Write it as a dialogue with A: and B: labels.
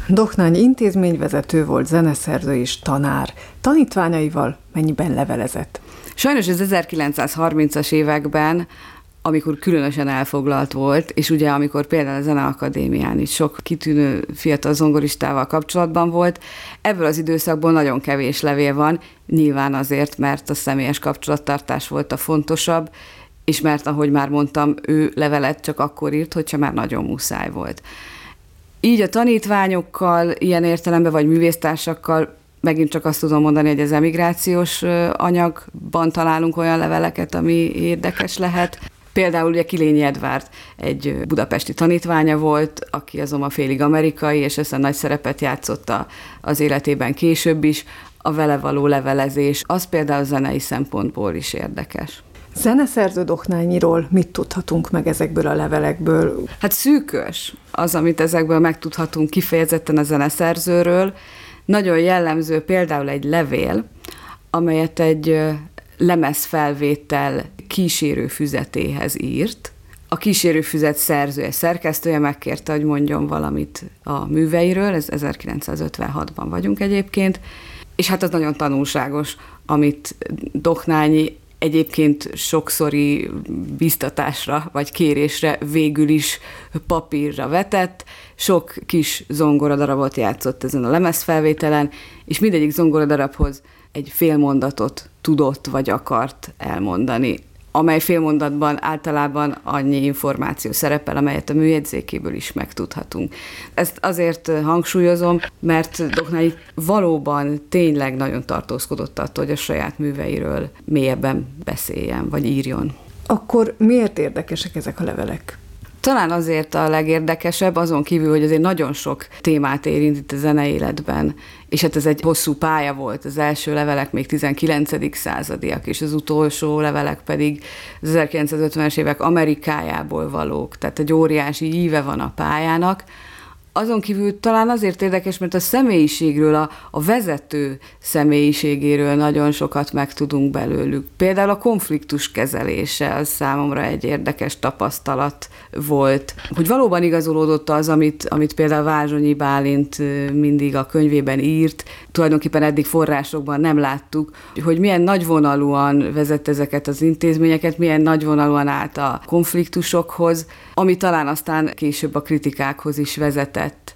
A: Dohnányi intézményvezető volt, zeneszerző és tanár. Tanítványaival mennyiben levelezett?
B: Sajnos az 1930-as években, amikor különösen elfoglalt volt, és ugye amikor például a Zeneakadémián is sok kitűnő fiatal zongoristával kapcsolatban volt, ebből az időszakból nagyon kevés levél van, nyilván azért, mert a személyes kapcsolattartás volt a fontosabb, és mert, ahogy már mondtam, ő levelet csak akkor írt, hogyha már nagyon muszáj volt. Így a tanítványokkal, ilyen értelemben, vagy művésztársakkal megint csak azt tudom mondani, hogy az emigrációs anyagban találunk olyan leveleket, ami érdekes lehet. Például ugye Kilényi Edvárd egy budapesti tanítványa volt, aki azonban félig amerikai, és aztán nagy szerepet játszott az életében később is. A vele való levelezés, az például zenei szempontból is érdekes.
A: Zeneszerző Dohnányiról mit tudhatunk meg ezekből a levelekből?
B: Hát szűkös az, amit ezekből megtudhatunk kifejezetten a zeneszerzőről. Nagyon jellemző például egy levél, amelyet egy lemezfelvétel kísérőfüzetéhez írt. A kísérőfüzet szerzője, szerkesztője megkérte, hogy mondjon valamit a műveiről, ez 1956-ban vagyunk egyébként, és hát az nagyon tanulságos, amit Dohnányi egyébként sokszori biztatásra vagy kérésre végül is papírra vetett, sok kis zongoradarabot játszott ezen a lemezfelvételen, és mindegyik zongoradarabhoz egy félmondatot tudott vagy akart elmondani, amely félmondatban általában annyi információ szerepel, amelyet a műjegyzékéből is megtudhatunk. Ezt azért hangsúlyozom, mert Dohnányi valóban tényleg nagyon tartózkodott attól, hogy a saját műveiről mélyebben beszéljen, vagy írjon.
A: Akkor miért érdekesek ezek a levelek?
B: Talán azért a legérdekesebb, azon kívül, hogy azért nagyon sok témát érint itt a zeneéletben, és hát ez egy hosszú pálya volt, az első levelek még 19. századiak, és az utolsó levelek pedig az 1950-es évek Amerikájából valók, tehát egy óriási íve van a pályának. Azon kívül talán azért érdekes, mert a személyiségről, a vezető személyiségéről nagyon sokat megtudunk belőlük. Például a konfliktus kezelése az számomra egy érdekes tapasztalat volt. Hogy valóban igazolódott az, amit például Vázsonyi Bálint mindig a könyvében írt, tulajdonképpen eddig forrásokban nem láttuk, hogy milyen nagyvonalúan vezet ezeket az intézményeket, milyen nagyvonalúan állt a konfliktusokhoz, ami talán aztán később a kritikákhoz is vezetett.